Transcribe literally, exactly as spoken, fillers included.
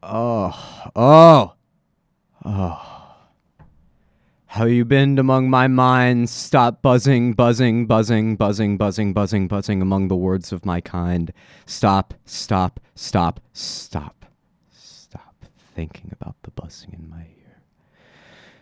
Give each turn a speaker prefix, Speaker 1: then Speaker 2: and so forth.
Speaker 1: Oh, oh, oh. How you been among my mind? Stop buzzing, buzzing, buzzing, buzzing, buzzing, buzzing, buzzing among the words of my kind. Stop, stop, stop, stop, stop thinking about the buzzing in my ear.